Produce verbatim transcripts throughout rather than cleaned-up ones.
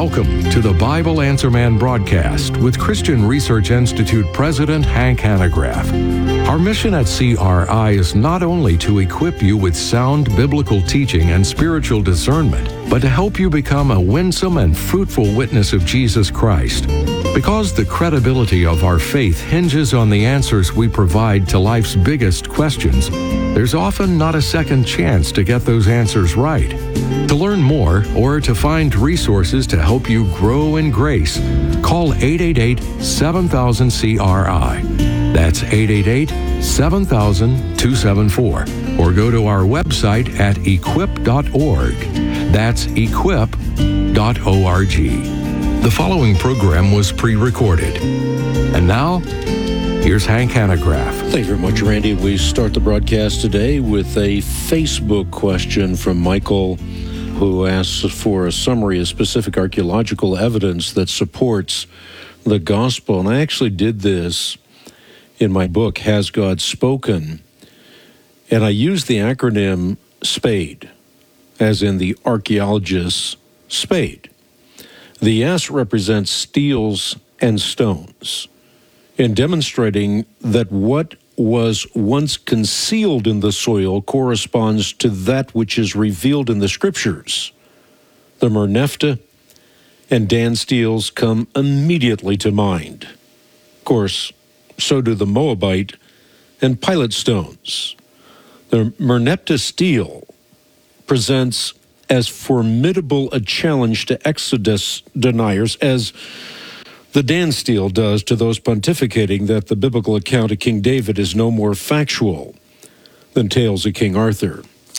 Welcome to the Bible Answer Man broadcast with Christian Research Institute President Hank Hanegraaff. Our mission at C R I is not only to equip you with sound biblical teaching and spiritual discernment, but to help you become a winsome and fruitful witness of Jesus Christ. Because the credibility of our faith hinges on the answers we provide to life's biggest questions, there's often not a second chance to get those answers right. To learn more or to find resources to help you grow in grace, call eight eight eight, seven thousand, C R I. That's eight eight eight, seven thousand, two seven four. Or go to our website at equip dot org. That's equip dot org. The following program was pre-recorded. And now, here's Hank Hanegraaff. Thank you very much, Randy. We start the broadcast today with a Facebook question from Michael, who asks for a summary of specific archaeological evidence that supports the gospel. And I actually did this in my book, Has God Spoken? And I used the acronym SPADE, as in the archaeologist's spade. The S represents steels and stones, in demonstrating that what was once concealed in the soil corresponds to that which is revealed in the Scriptures. The Merneptah and Dan steels come immediately to mind. Of course, so do the Moabite and Pilate stones. The Merneptah stele presents as formidable a challenge to Exodus deniers as the Dan stele does to those pontificating that the biblical account of King David is no more factual than tales of King Arthur.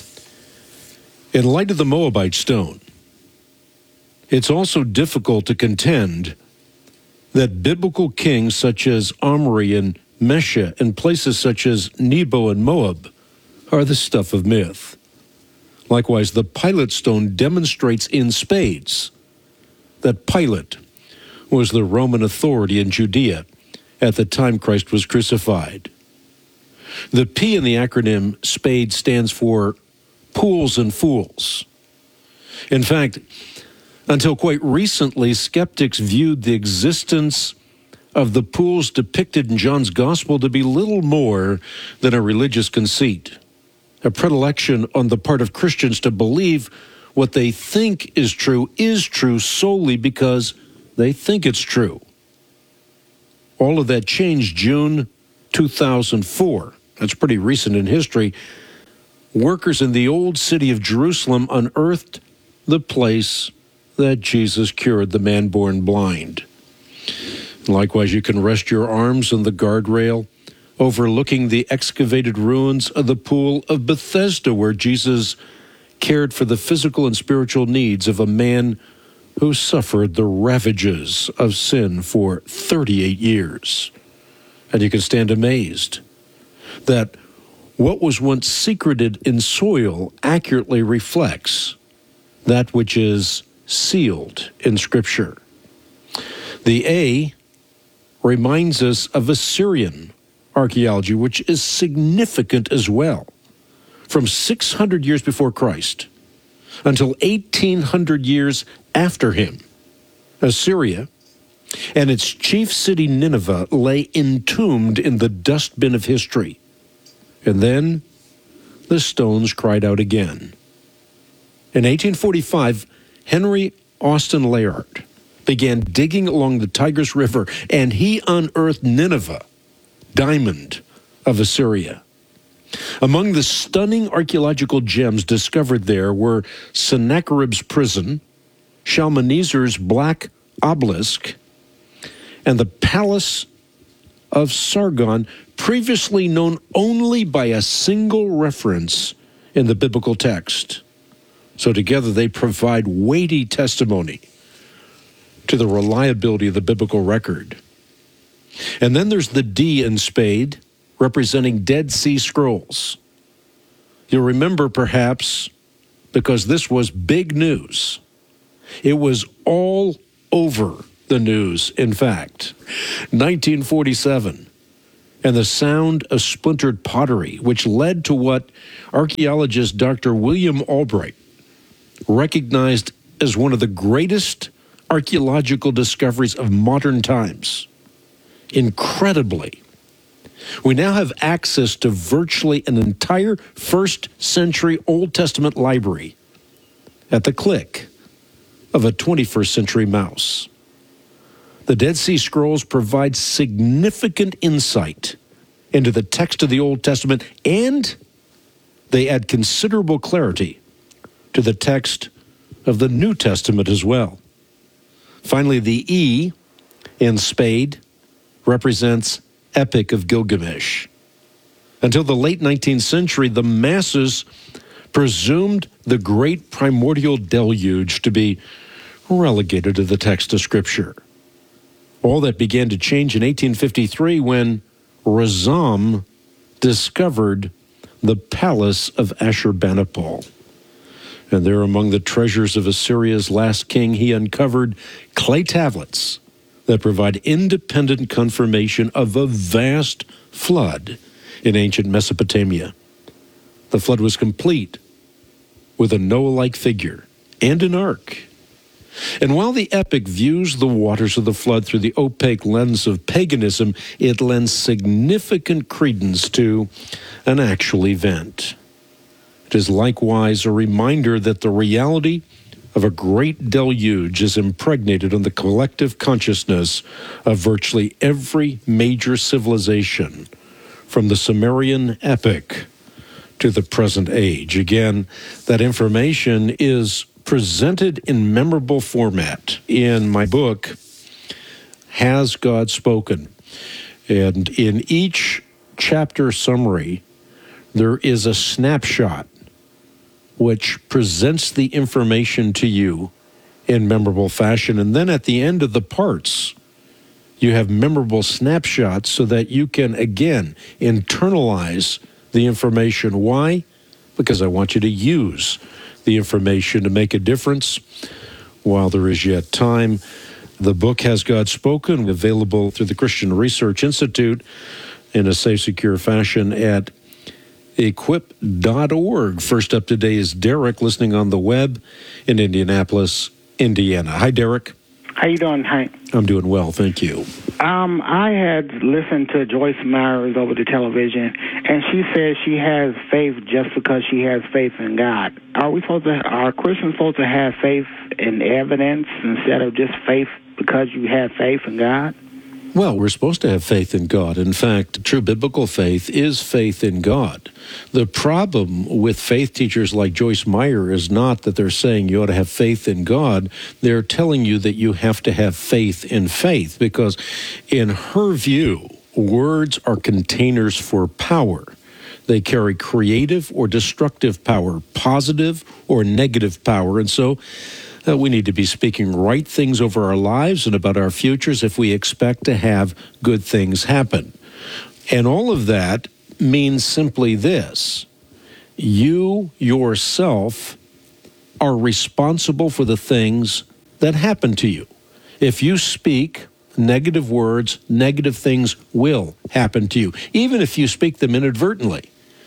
In light of the Moabite stone, it's also difficult to contend that biblical kings such as Omri and Mesha and places such as Nebo and Moab are the stuff of myth. Likewise, the Pilate stone demonstrates in spades that Pilate was the Roman authority in Judea at the time Christ was crucified. The P in the acronym SPADE stands for pools and fools. In fact, until quite recently, skeptics viewed the existence of the pools depicted in John's Gospel to be little more than a religious conceit, a predilection on the part of Christians to believe what they think is true is true solely because they think it's true. All of that changed June two thousand four. That's pretty recent in history. Workers in the old city of Jerusalem unearthed the place that Jesus cured the man born blind. Likewise, you can rest your arms on the guardrail overlooking the excavated ruins of the pool of Bethesda, where Jesus cared for the physical and spiritual needs of a man who suffered the ravages of sin for thirty-eight years. And you can stand amazed that what was once secreted in soil accurately reflects that which is sealed in Scripture. The A reminds us of Assyrian archaeology, which is significant as well. From six hundred years before Christ until eighteen hundred years after him, Assyria and its chief city Nineveh lay entombed in the dustbin of history. And then the stones cried out again. In eighteen forty-five, Henry Austin Layard began digging along the Tigris River, and he unearthed Nineveh, diamond of Assyria. Among the stunning archaeological gems discovered there were Sennacherib's prison, Shalmaneser's black obelisk, and the palace of Sargon, previously known only by a single reference in the biblical text. So together they provide weighty testimony to the reliability of the biblical record. And then there's the D in SPADE, representing Dead Sea Scrolls. You'll remember perhaps, because this was big news. It was all over the news, in fact. nineteen forty-seven, and the sound of splintered pottery, which led to what archaeologist Doctor William Albright recognized as one of the greatest archaeological discoveries of modern times. Incredibly, we now have access to virtually an entire first century Old Testament library at the click of a twenty-first century mouse. The Dead Sea Scrolls provide significant insight into the text of the Old Testament, and they add considerable clarity to the text of the New Testament as well. Finally, the E in spade represents Epic of Gilgamesh. Until the late nineteenth century, the masses presumed the great primordial deluge to be relegated to the text of Scripture. All that began to change in eighteen fifty-three when Razam discovered the palace of Ashurbanipal. And there, among the treasures of Assyria's last king, he uncovered clay tablets that provide independent confirmation of a vast flood in ancient Mesopotamia. The flood was complete with a Noah-like figure and an ark. And while the epic views the waters of the flood through the opaque lens of paganism, it lends significant credence to an actual event. It is likewise a reminder that the reality of a great deluge is impregnated on the collective consciousness of virtually every major civilization, from the Sumerian epic to the present age. Again, that information is presented in memorable format in my book, Has God Spoken? And in each chapter summary, there is a snapshot which presents the information to you in memorable fashion. And then at the end of the parts, you have memorable snapshots so that you can, again, internalize the information. Why? Because I want you to use the information to make a difference while there is yet time. The book Has God Spoken? Available through the Christian Research Institute in a safe, secure fashion at equip dot org. First up today is Derek, listening on the web in Indianapolis, Indiana. Hi, Derek. How you doing, Hank? I'm doing well, thank you. Um, I had listened to Joyce Myers over the television, and she said she has faith just because she has faith in God. Are we supposed to? Are Christians supposed to have faith in evidence instead of just faith because you have faith in God? Well, we're supposed to have faith in God. In fact, true biblical faith is faith in God. The problem with faith teachers like Joyce Meyer is not that they're saying you ought to have faith in God. They're telling you that you have to have faith in faith, because in her view, words are containers for power. They carry creative or destructive power, positive or negative power. And so Uh, we need to be speaking right things over our lives and about our futures if we expect to have good things happen. And all of that means simply this: you yourself are responsible for the things that happen to you. If you speak negative words, negative things will happen to you, even if you speak them inadvertently.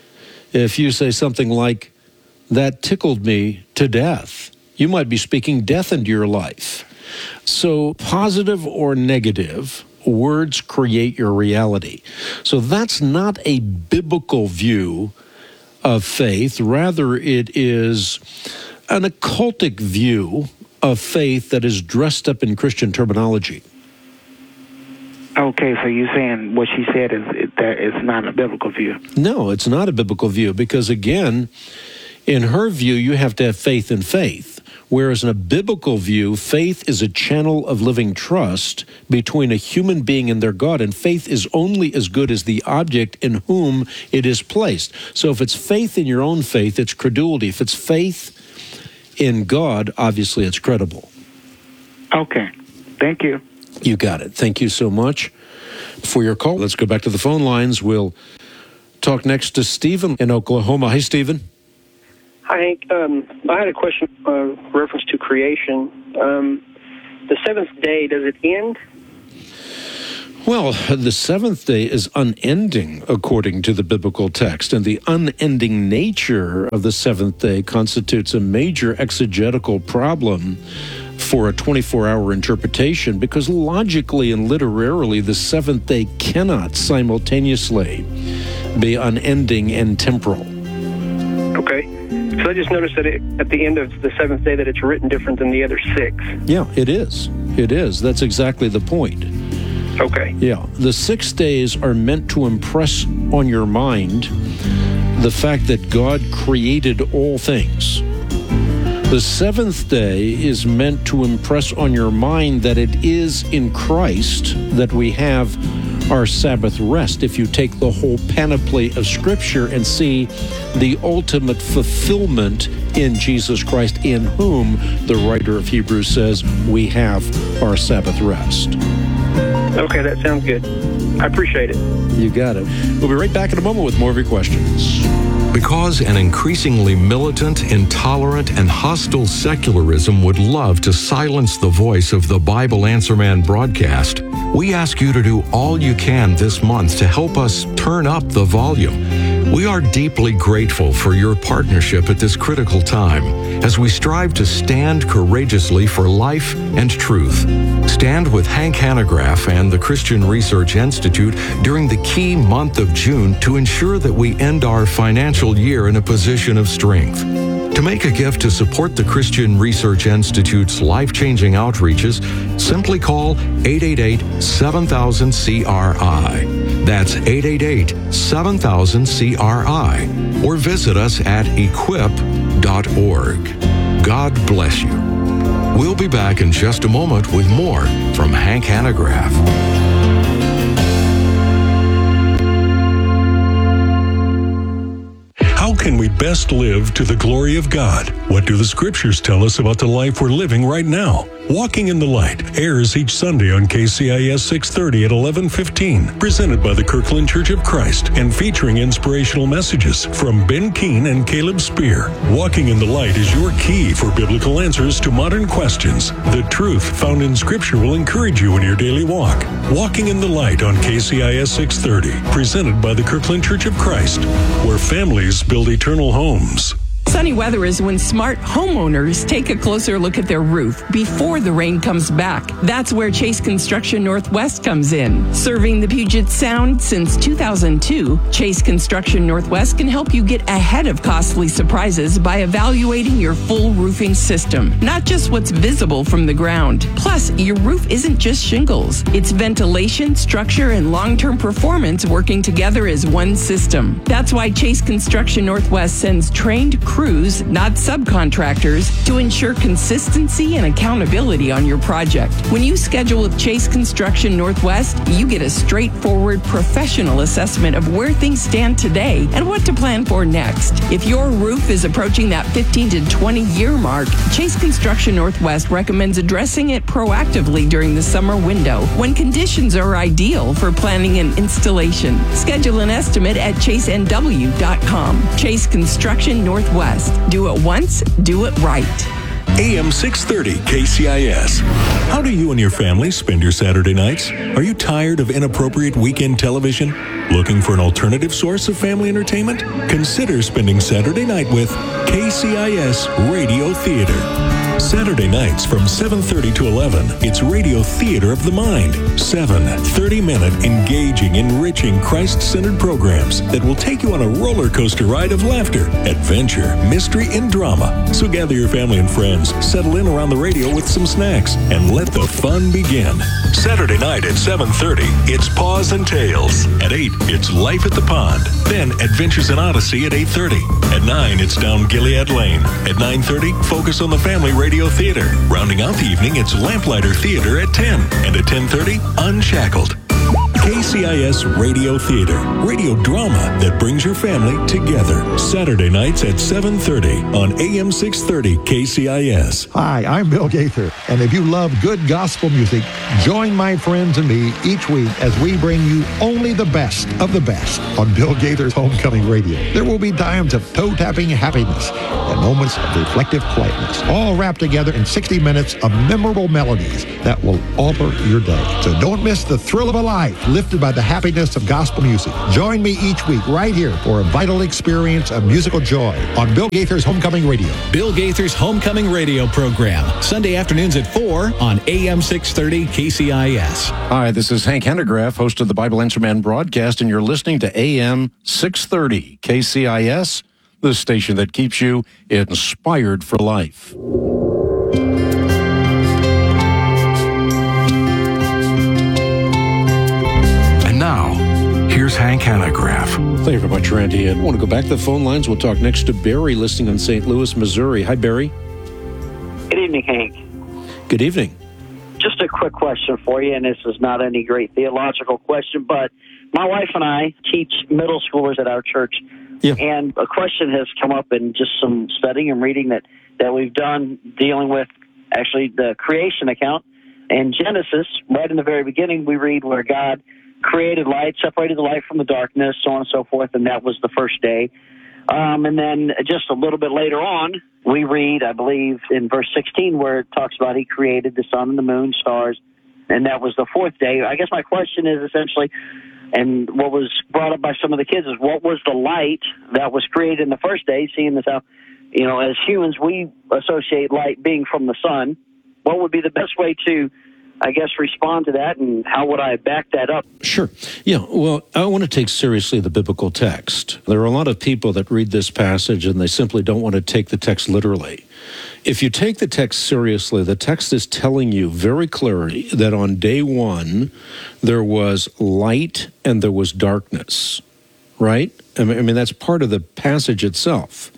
If you say something like, "That tickled me to death," you might be speaking death into your life. So positive or negative, words create your reality. So that's not a biblical view of faith. Rather, it is an occultic view of faith that is dressed up in Christian terminology. Okay, so you're saying what she said is that it's not a biblical view? No, it's not a biblical view, because again, in her view, you have to have faith in faith. Whereas in a biblical view, faith is a channel of living trust between a human being and their God, and faith is only as good as the object in whom it is placed. So if it's faith in your own faith, it's credulity. If it's faith in God, obviously it's credible. Okay. Thank you. You got it. Thank you so much for your call. Let's go back to the phone lines. We'll talk next to Stephen in Oklahoma. Hey, Stephen. Hi, Hank. Um, I had a question uh, reference to creation. Um, the seventh day, does it end? Well, the seventh day is unending according to the biblical text, and the unending nature of the seventh day constitutes a major exegetical problem for a twenty-four hour interpretation, because logically and literarily, the seventh day cannot simultaneously be unending and temporal. Okay. So I just noticed that it, at the end of the seventh day that it's written different than the other six. Yeah, it is. It is. That's exactly the point. Okay. Yeah. The six days are meant to impress on your mind the fact that God created all things. The seventh day is meant to impress on your mind that it is in Christ that we have our Sabbath rest. If you take the whole panoply of Scripture and see the ultimate fulfillment in Jesus Christ, in whom the writer of Hebrews says we have our Sabbath rest. Okay, that sounds good. I appreciate it. You got it. We'll be right back in a moment with more of your questions. Because an increasingly militant, intolerant, and hostile secularism would love to silence the voice of the Bible Answer Man broadcast, we ask you to do all you can this month to help us turn up the volume. We are deeply grateful for your partnership at this critical time as we strive to stand courageously for life and truth. Stand with Hank Hanegraaff and the Christian Research Institute during the key month of June to ensure that we end our financial year in a position of strength. To make a gift to support the Christian Research Institute's life-changing outreaches, simply call eight eight eight, seven thousand, C R I. That's eight eight eight, seven thousand, C R I. Or visit us at equip dot org. God bless you. We'll be back in just a moment with more from Hank Hanegraaff. How can we best live to the glory of God? What do the Scriptures tell us about the life we're living right now? Walking in the Light airs each Sunday on K C I S six thirty at eleven fifteen, presented by the Kirkland Church of Christ and featuring inspirational messages from Ben Keene and Caleb Spear. Walking in the Light is your key for biblical answers to modern questions. The truth found in Scripture will encourage you in your daily walk. Walking in the Light on K C I S six thirty, presented by the Kirkland Church of Christ, where families build eternal homes. Sunny weather is when smart homeowners take a closer look at their roof before the rain comes back. That's where Chase Construction Northwest comes in. Serving the Puget Sound since two thousand two, Chase Construction Northwest can help you get ahead of costly surprises by evaluating your full roofing system, not just what's visible from the ground. Plus, your roof isn't just shingles. It's ventilation, structure, and long-term performance working together as one system. That's why Chase Construction Northwest sends trained crews crews, not subcontractors, to ensure consistency and accountability on your project. When you schedule with Chase Construction Northwest, you get a straightforward professional assessment of where things stand today and what to plan for next. If your roof is approaching that fifteen to twenty year mark, Chase Construction Northwest recommends addressing it proactively during the summer window when conditions are ideal for planning and installation. Schedule an estimate at chase n w dot com. Chase Construction Northwest. Do it once, do it right. A M six thirty K C I S. How do you and your family spend your Saturday nights? Are you tired of inappropriate weekend television? Looking for an alternative source of family entertainment? Consider spending Saturday night with K C I S Radio Theater. Saturday nights from seven thirty to eleven, it's Radio Theater of the Mind. Seven thirty-minute, engaging, enriching, Christ-centered programs that will take you on a roller coaster ride of laughter, adventure, mystery, and drama. So gather your family and friends, settle in around the radio with some snacks, and let the fun begin. Saturday night at seven thirty, it's Paws and Tales. At eight, it's Life at the Pond. Then Adventures in Odyssey at eight thirty. At nine, it's Down Gilead Lane. At nine thirty, Focus on the Family Radio Theater. Rounding out the evening, it's Lamplighter Theater at ten. And at ten thirty, Unshackled. K C I S Radio Theater, radio drama that brings your family together. Saturday nights at seven thirty on A M six thirty K C I S. Hi, I'm Bill Gaither, and if you love good gospel music, join my friends and me each week as we bring you only the best of the best on Bill Gaither's Homecoming Radio. There will be times of toe-tapping happiness and moments of reflective quietness, all wrapped together in sixty minutes of memorable melodies that will alter your day. So don't miss the thrill of a life lifted by the happiness of gospel music. Join me each week right here for a vital experience of musical joy on Bill Gaither's Homecoming Radio. Bill Gaither's Homecoming Radio program, Sunday afternoons at four on A M six thirty K C I S. Hi, this is Hank Hanegraaff, host of the Bible Answer Man broadcast, and you're listening to A M six thirty K C I S, the station that keeps you inspired for life. And now, here's Hank Hanegraaff. Thank you very much, Randy. I want to go back to the phone lines. We'll talk next to Barry, listening in Saint Louis, Missouri. Hi, Barry. Good evening, Hank. Good evening. Just a quick question for you, and this is not any great theological question, but my wife and I teach middle schoolers at our church, yeah. and a question has come up in just some studying and reading that, that we've done dealing with actually the creation account. In Genesis, right in the very beginning, we read where God created light, separated the light from the darkness, so on and so forth, and that was the first day. Um, and then just a little bit later on, we read, I believe, in verse sixteen, where it talks about he created the sun and the moon, stars, and that was the fourth day. I guess my question is essentially, and what was brought up by some of the kids, is what was the light that was created in the first day, seeing this how, you know, as humans, we associate light being from the sun. What would be the best way to, I guess, respond to that, and how would I back that up? Sure. Yeah, well, I want to take seriously the biblical text. There are a lot of people that read this passage and they simply don't want to take the text literally. If you take the text seriously, the text is telling you very clearly that on day one, there was light and there was darkness, right? I mean, I mean that's part of the passage itself.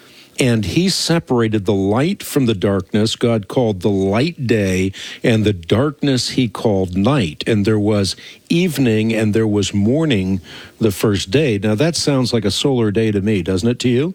And he separated the light from the darkness. God called the light day, and the darkness he called night. And there was evening and there was morning the first day. Now, that sounds like a solar day to me, doesn't it to you?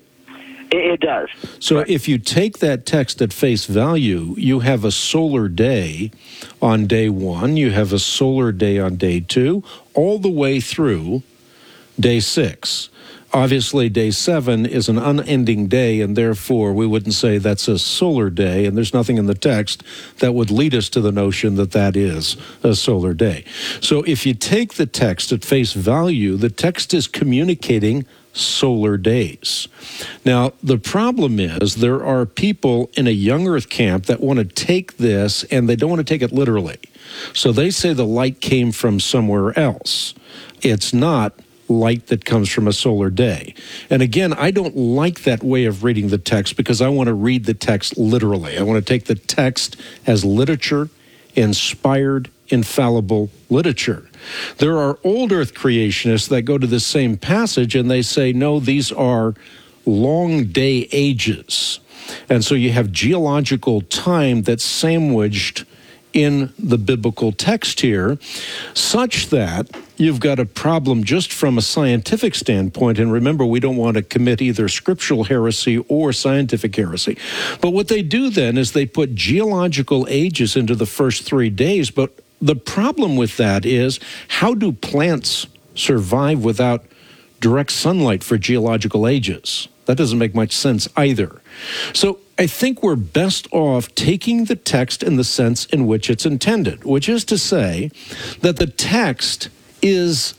It does. So if you take that text at face value, you have a solar day on day one, you have a solar day on day two, all the way through day six. Obviously, day seven is an unending day, and therefore we wouldn't say that's a solar day, and there's nothing in the text that would lead us to the notion that that is a solar day. So if you take the text at face value, the text is communicating solar days. Now, the problem is there are people in a young earth camp that want to take this, and they don't want to take it literally. So they say the light came from somewhere else. It's not light that comes from a solar day. And again, I don't like that way of reading the text because I want to read the text literally. I want to take the text as literature, inspired, infallible literature. There are old earth creationists that go to the same passage and they say, no, these are long day ages. And so you have geological time that's sandwiched in the biblical text here, such that you've got a problem just from a scientific standpoint. And remember, we don't want to commit either scriptural heresy or scientific heresy. But what they do then is they put geological ages into the first three days. But the problem with that is, how do plants survive without direct sunlight for geological ages? That doesn't make much sense either. So I think we're best off taking the text in the sense in which it's intended, which is to say that the text is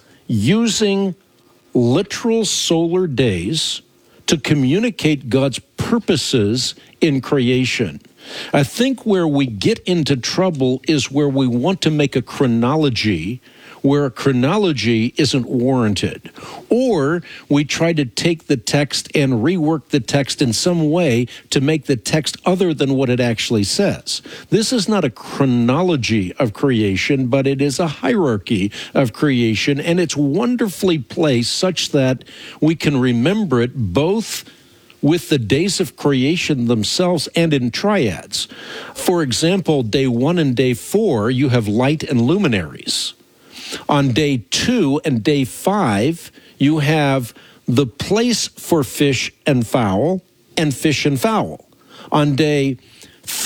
using literal solar days to communicate God's purposes in creation. I think where we get into trouble is where we want to make a chronology where a chronology isn't warranted. Or we try to take the text and rework the text in some way to make the text other than what it actually says. This is not a chronology of creation, but it is a hierarchy of creation, and it's wonderfully placed such that we can remember it both with the days of creation themselves and in triads. For example, day one and day four, you have light and luminaries. On day two and day five, you have the place for fish and fowl and fish and fowl. On day three,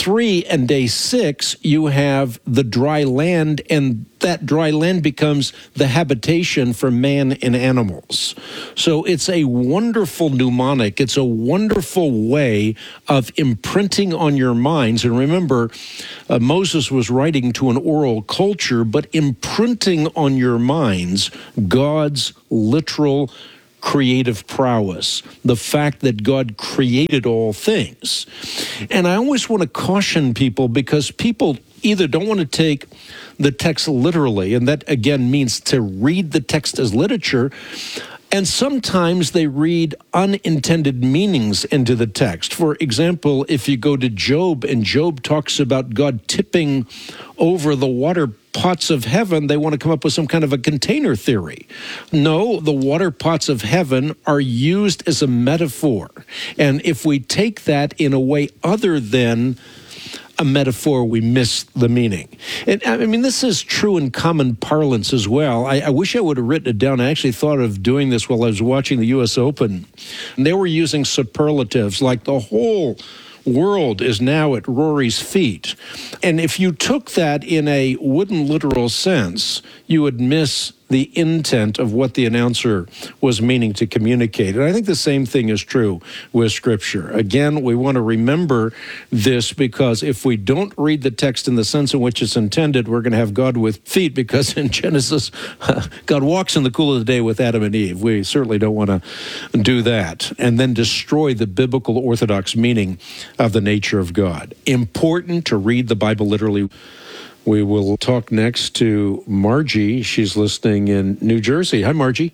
three and day six, you have the dry land, and that dry land becomes the habitation for man and animals. So it's a wonderful mnemonic. It's a wonderful way of imprinting on your minds. And remember, uh, Moses was writing to an oral culture, but imprinting on your minds God's literal creative prowess, the fact that God created all things. And I always want to caution people, because people either don't want to take the text literally, and that again means to read the text as literature, and sometimes they read unintended meanings into the text. For example, if you go to Job, and Job talks about God tipping over the water pots of heaven, they want to come up with some kind of a container theory. No, the water pots of heaven are used as a metaphor. And if we take that in a way other than a metaphor, we miss the meaning. And I mean, this is true in common parlance as well. I, I wish I would have written it down. I actually thought of doing this while I was watching the U S Open. And they were using superlatives like the whole world is now at Rory's feet. And if you took that in a wooden literal sense, you would miss the intent of what the announcer was meaning to communicate. And I think the same thing is true with Scripture. Again, we want to remember this, because if we don't read the text in the sense in which it's intended, we're going to have God with feet, because in Genesis, God walks in the cool of the day with Adam and Eve. We certainly don't want to do that and then destroy the biblical orthodox meaning of the nature of God. Important to read the Bible literally. We will talk next to Margie. She's listening in New Jersey. Hi, Margie.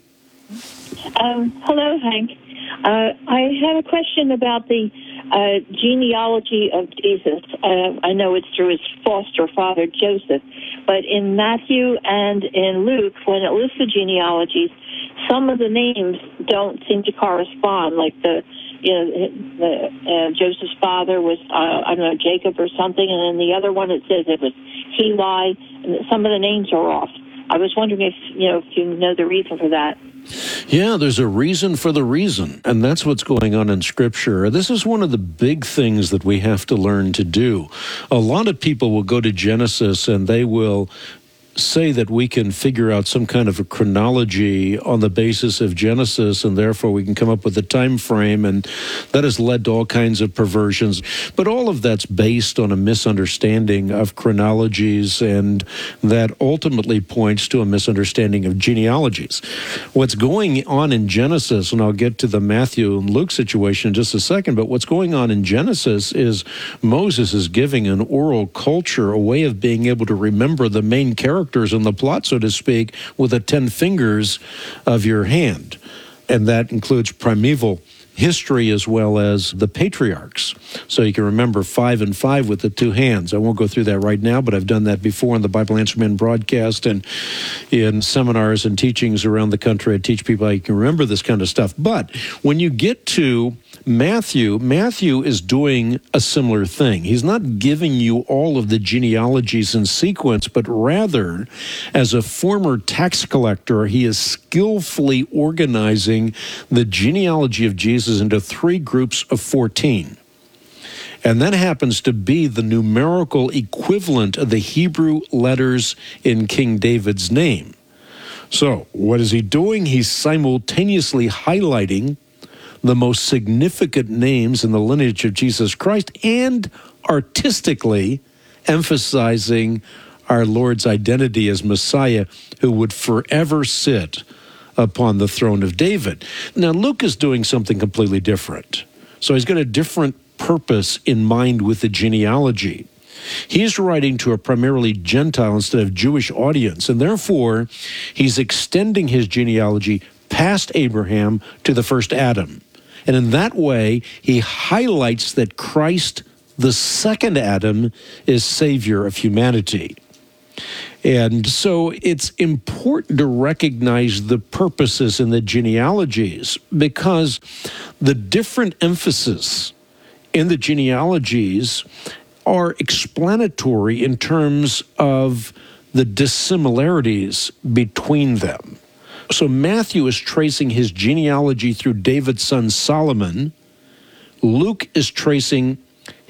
Um, hello, Hank. Uh, I have a question about the uh, genealogy of Jesus. Uh, I know it's through his foster father, Joseph, but in Matthew and in Luke, when it lists the genealogies, some of the names don't seem to correspond, like the You know, the, uh, Joseph's father was, uh, I don't know, Jacob or something, and then the other one it says it was Heli, and some of the names are off. I was wondering if, you know, if you know the reason for that. Yeah, there's a reason for the reason, and that's what's going on in Scripture. This is one of the big things that we have to learn to do. A lot of people will go to Genesis and they will say that we can figure out some kind of a chronology on the basis of Genesis, and therefore we can come up with a time frame, and that has led to all kinds of perversions. But all of that's based on a misunderstanding of chronologies, and that ultimately points to a misunderstanding of genealogies. What's going on in Genesis, and I'll get to the Matthew and Luke situation in just a second, but what's going on in Genesis is Moses is giving an oral culture a way of being able to remember the main character in the plot, so to speak, with the ten fingers of your hand. And that includes primeval history as well as the patriarchs. So you can remember five and five with the two hands. I won't go through that right now, but I've done that before on the Bible Answer Man broadcast and in seminars and teachings around the country. I teach people how you can remember this kind of stuff. But when you get to Matthew, Matthew is doing a similar thing. He's not giving you all of the genealogies in sequence, but rather, as a former tax collector, he is skillfully organizing the genealogy of Jesus into three groups of fourteen. And that happens to be the numerical equivalent of the Hebrew letters in King David's name. So, what is he doing? He's simultaneously highlighting the most significant names in the lineage of Jesus Christ and artistically emphasizing our Lord's identity as Messiah, who would forever sit upon the throne of David. Now, Luke is doing something completely different. So he's got a different purpose in mind with the genealogy. He's writing to a primarily Gentile instead of Jewish audience, and therefore he's extending his genealogy past Abraham to the first Adam. And in that way, he highlights that Christ, the second Adam, is Savior of humanity. And so it's important to recognize the purposes in the genealogies, because the different emphasis in the genealogies are explanatory in terms of the dissimilarities between them. So Matthew is tracing his genealogy through David's son Solomon. Luke is tracing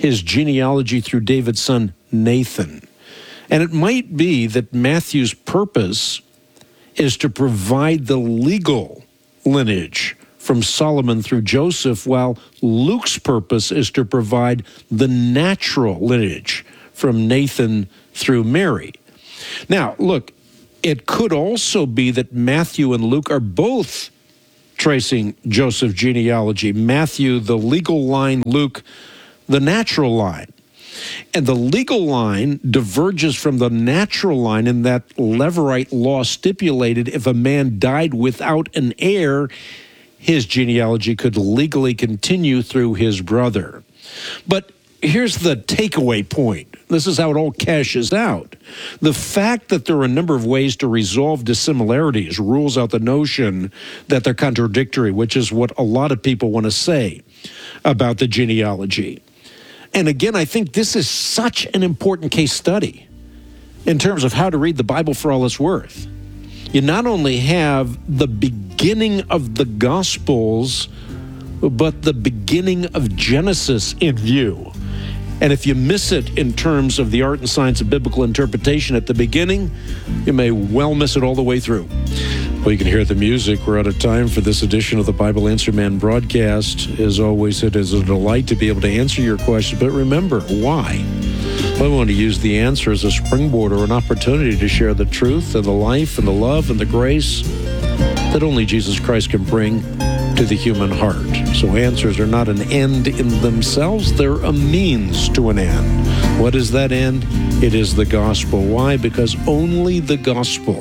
his genealogy through David's son Nathan. And it might be that Matthew's purpose is to provide the legal lineage from Solomon through Joseph, while Luke's purpose is to provide the natural lineage from Nathan through Mary. Now, look, it could also be that Matthew and Luke are both tracing Joseph's genealogy. Matthew, the legal line, Luke, the natural line. And the legal line diverges from the natural line in that Levirate law stipulated if a man died without an heir, his genealogy could legally continue through his brother. But here's the takeaway point. This is how it all cashes out. The fact that there are a number of ways to resolve dissimilarities rules out the notion that they're contradictory, which is what a lot of people want to say about the genealogy. And again, I think this is such an important case study in terms of how to read the Bible for all it's worth. You not only have the beginning of the Gospels, but the beginning of Genesis in view. And if you miss it in terms of the art and science of biblical interpretation at the beginning, you may well miss it all the way through. Well, you can hear the music. We're out of time for this edition of the Bible Answer Man broadcast. As always, it is a delight to be able to answer your question. But remember, why? Well, I want to use the answer as a springboard or an opportunity to share the truth and the life and the love and the grace that only Jesus Christ can bring to the human heart. So answers are not an end in themselves. They're a means to an end. What is that end? It is the gospel. Why? Because only the gospel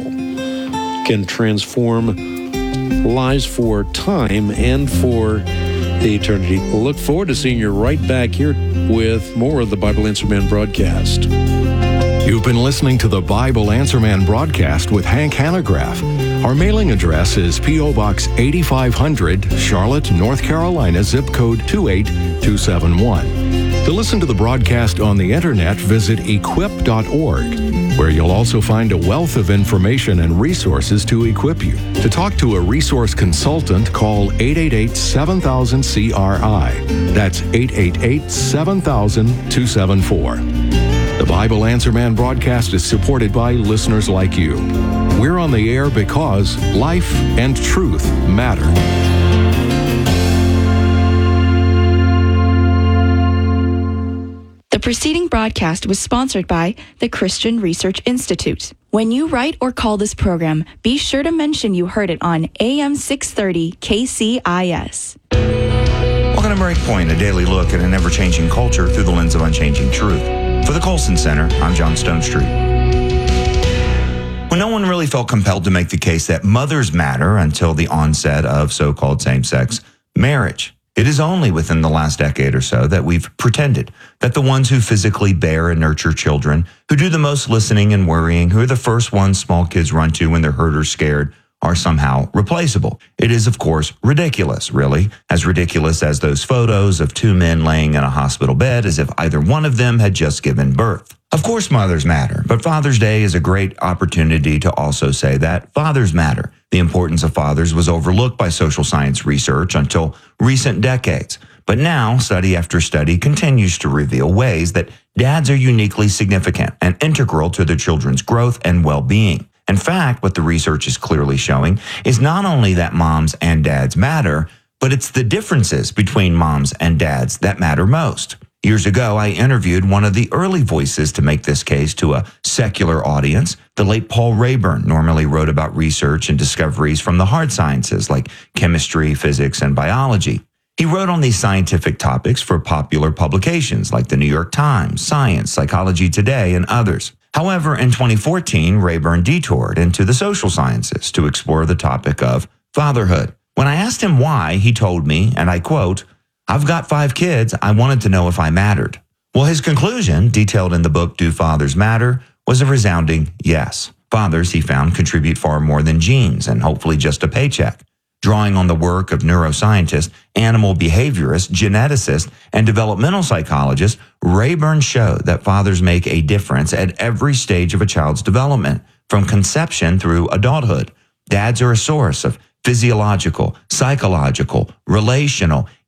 can transform lives for time and for the eternity. We'll look forward to seeing you right back here with more of the Bible Answer Man broadcast. You've been listening to the Bible Answer Man broadcast with Hank Hanegraaff. Our mailing address is P O Box eighty-five hundred, Charlotte, North Carolina, zip code two eight two seven one. To listen to the broadcast on the internet, visit equip dot org, where you'll also find a wealth of information and resources to equip you. To talk to a resource consultant, call eight eight eight, seven thousand, C R I. That's eight eight eight, seven thousand, two seven four. The Bible Answer Man broadcast is supported by listeners like you. We're on the air because life and truth matter. The preceding broadcast was sponsored by the Christian Research Institute. When you write or call this program, be sure to mention you heard it on A M six thirty K C I S. Welcome to Breakpoint, a daily look at an ever-changing culture through the lens of unchanging truth. For the Colson Center, I'm John Stone Street. When no one really felt compelled to make the case that mothers matter until the onset of so-called same-sex marriage, it is only within the last decade or so that we've pretended that the ones who physically bear and nurture children, who do the most listening and worrying, who are the first ones small kids run to when they're hurt or scared, are somehow replaceable. It is, of course, ridiculous, really, as ridiculous as those photos of two men laying in a hospital bed as if either one of them had just given birth. Of course, mothers matter, but Father's Day is a great opportunity to also say that fathers matter. The importance of fathers was overlooked by social science research until recent decades. But now, study after study continues to reveal ways that dads are uniquely significant and integral to their children's growth and well-being. In fact, what the research is clearly showing is not only that moms and dads matter, but it's the differences between moms and dads that matter most. Years ago, I interviewed one of the early voices to make this case to a secular audience. The late Paul Rayburn normally wrote about research and discoveries from the hard sciences like chemistry, physics, and biology. He wrote on these scientific topics for popular publications like the New York Times, Science, Psychology Today, and others. However, in twenty fourteen, Rayburn detoured into the social sciences to explore the topic of fatherhood. When I asked him why, he told me, and I quote, "I've got five kids. I wanted to know if I mattered." Well, his conclusion, detailed in the book Do Fathers Matter, was a resounding yes. Fathers, he found, contribute far more than genes and hopefully just a paycheck. Drawing on the work of neuroscientists, animal behaviorists, geneticists, and developmental psychologists, Rayburn showed that fathers make a difference at every stage of a child's development, from conception through adulthood. Dads are a source of physiological, psychological, relational,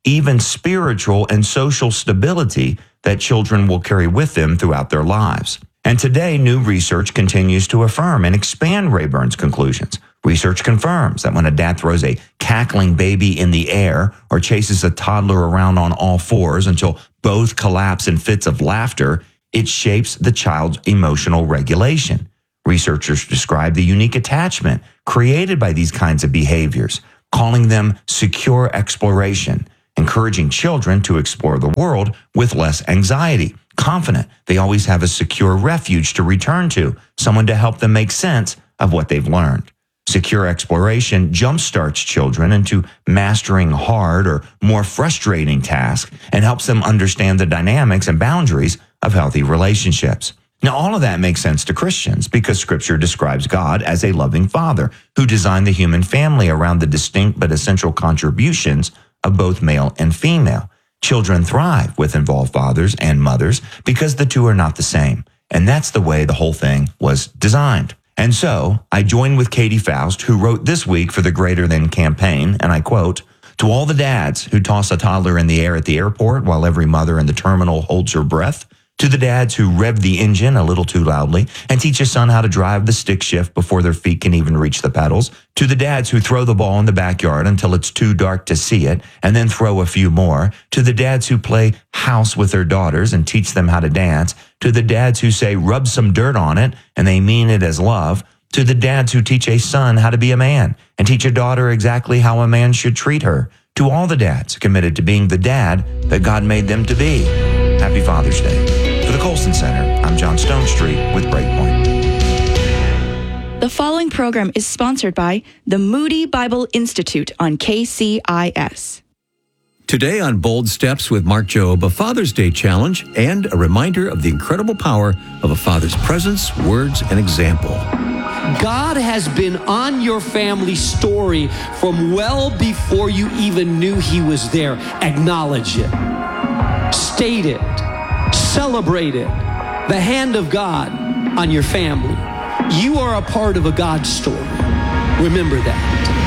even spiritual and social stability that children will carry with them throughout their lives. And today, new research continues to affirm and expand Rayburn's conclusions. Research confirms that when a dad throws a cackling baby in the air or chases a toddler around on all fours until both collapse in fits of laughter, it shapes the child's emotional regulation. Researchers describe the unique attachment created by these kinds of behaviors, calling them secure exploration, encouraging children to explore the world with less anxiety, confident they always have a secure refuge to return to, someone to help them make sense of what they've learned. Secure exploration jumpstarts children into mastering hard or more frustrating tasks and helps them understand the dynamics and boundaries of healthy relationships. Now, all of that makes sense to Christians because Scripture describes God as a loving Father who designed the human family around the distinct but essential contributions of both male and female. Children thrive with involved fathers and mothers because the two are not the same. And that's the way the whole thing was designed. And so I joined with Katie Faust, who wrote this week for the Greater Than campaign, and I quote, "To all the dads who toss a toddler in the air at the airport while every mother in the terminal holds her breath, to the dads who rev the engine a little too loudly and teach a son how to drive the stick shift before their feet can even reach the pedals, to the dads who throw the ball in the backyard until it's too dark to see it and then throw a few more, to the dads who play house with their daughters and teach them how to dance, to the dads who say rub some dirt on it and they mean it as love, to the dads who teach a son how to be a man and teach a daughter exactly how a man should treat her, to all the dads committed to being the dad that God made them to be. Happy Father's Day." For the Colson Center, I'm John Stonestreet with Breakpoint. The following program is sponsored by the Moody Bible Institute on K C I S. Today on Bold Steps with Mark Jobe, a Father's Day challenge and a reminder of the incredible power of a father's presence, words, and example. God has been on your family story from well before you even knew He was there. Acknowledge it. State it. Celebrate it. The hand of God on your family. You are a part of a God story. Remember that.